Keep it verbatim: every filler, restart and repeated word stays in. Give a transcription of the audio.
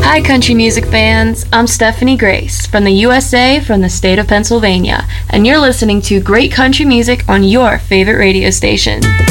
Hi, country music fans. I'm Stephanie Grace from the U S A, from the state of Pennsylvania, and you're listening to great country music on your favorite radio station.